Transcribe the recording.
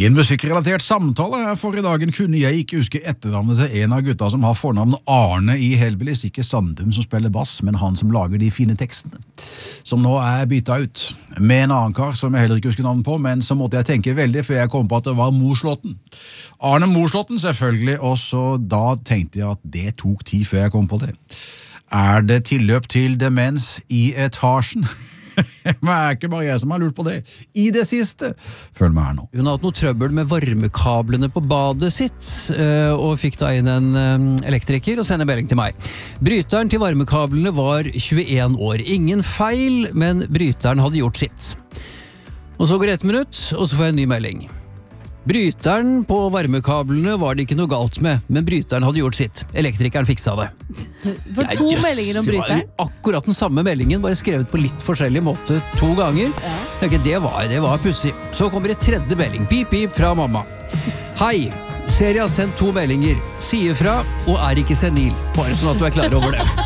I en musikkrelatert samtale forrige dagen kunne jeg ikke huske etternavnet til en av gutta som har fornavn Arne I Hellbillies, ikke Sandum som spiller bass, men han som lager de fine tekstene, som nå bytta ut med en annen kar som jeg heller ikke husker navnet på, men så måtte jeg tenke veldig før jeg kom på at det var Morslåtten. Arne Morslåtten selvfølgelig, og så da tenkte jeg at det tok tid før jeg kom på det. Det tilløp til demens I etasjen? Men ikke bare jeg som har lurt på det I det siste. Følg med her nå. Hun har hatt noe trøbbel med varmekablene på badet sitt, og fikk da inn en elektriker og sende melding til meg. Bryteren til varmekablene var 21 år. Ingen feil, men bryteren hadde gjort sitt. Og så går det 1 minutt, og så får jeg en ny melding. Bryteren på varmekablene var det ikke noe galt med, men bryteren hadde gjort sitt. Elektrikeren fiksa det. For 2 meldinger om bryteren? Det var akkurat den samme meldingen, bare skrevet på litt forskjellig måte 2 ganger. Ja. Det var pussig. Så kommer det 3. melding. Pip, pip fra mamma. Hei, ser jeg har sendt 2 meldinger. Sier fra og ikke senil. Bare sånn at du klar over det.